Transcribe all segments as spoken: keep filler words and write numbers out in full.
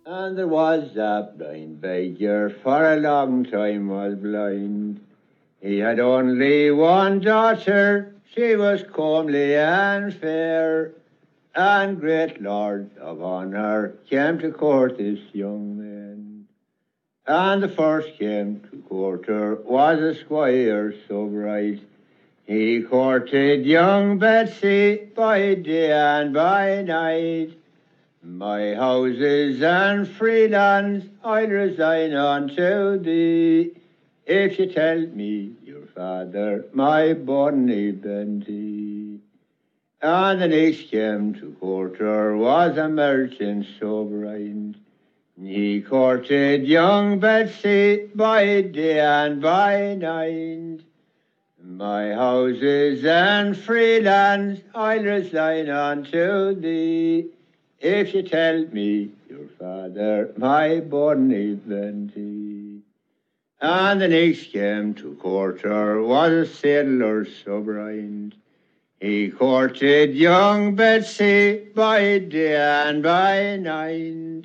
And there was a blind beggar for a long time was blind. He had only one daughter, she was comely and fair, and great lords of honour came to court this young man. And the first came to court her was a squire so bright. He courted young Betsy by day and by night. My houses and free lands I'll resign unto thee, if you tell me your father, my bonny Benty. And the next came to court her was a merchant so bright. He courted young Betsy by day and by night. My houses and free lands I'll resign unto thee, if you tell me your father, my bonny Benty. And the next came to court her was a sailor so bright. He courted young Betsy by day and by night.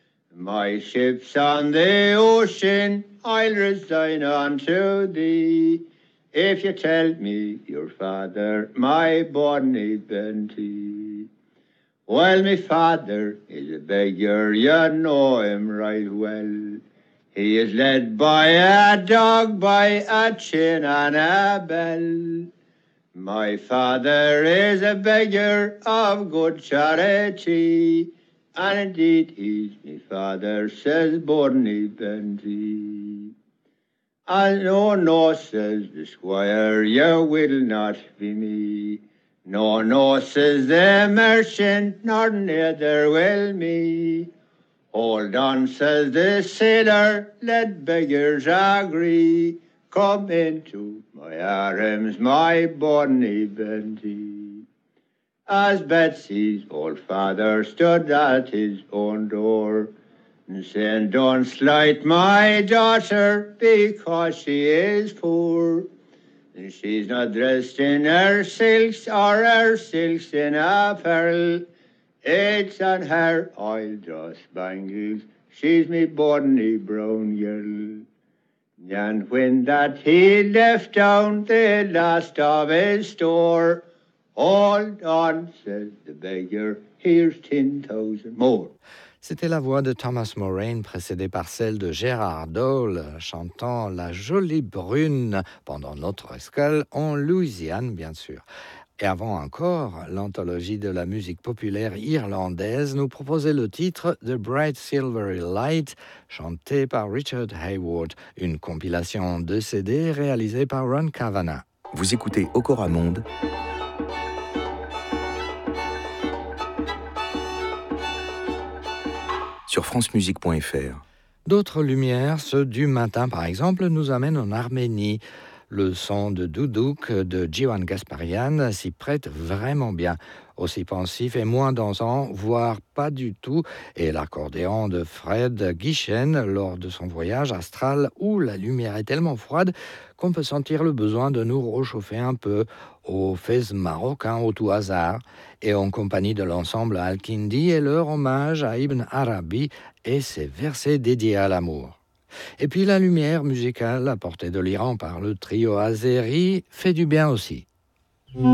My ships on the ocean I'll resign unto thee, if you tell me your father, my bonny Benty. Well, my father is a beggar, you know him right well. He is led by a dog, by a chain and a bell. My father is a beggar of good charity, and indeed he's my father, says bonny Benty. And no, no, says the squire, you will not be me. No, no, says the merchant, nor neither will me. Hold on, says the sailor, let beggars agree. Come into my arms, my bonny Benty. As Betsy's old father stood at his own door, saying, don't slight my daughter because she is poor. She's not dressed in her silks or her silks in apparel. It's on her oil draw spangles, she's me bonny brown girl. And when that he left down the last of his store, hold on, says the beggar, here's ten thousand more. C'était la voix de Thomas Moraine, précédée par celle de Gérard Dole, chantant La Jolie Brune pendant notre escale en Louisiane, bien sûr. Et avant encore, l'anthologie de la musique populaire irlandaise nous proposait le titre The Bright Silvery Light, chanté par Richard Hayward, une compilation de C D réalisée par Ron Kavanagh. Vous écoutez Okora Monde, sur francemusique point f r. D'autres lumières, ceux du matin par exemple, nous amènent en Arménie. Le son de Doudouk de Jivan Gasparian s'y prête vraiment bien. Aussi pensif et moins dansant, voire pas du tout, et l'accordéon de Fred Guichen lors de son voyage astral où la lumière est tellement froide qu'on peut sentir le besoin de nous réchauffer un peu au fez marocain au tout hasard et en compagnie de l'ensemble Al-Kindi et leur hommage à Ibn Arabi et ses versets dédiés à l'amour. Et puis la lumière musicale apportée de l'Iran par le trio azéri fait du bien aussi.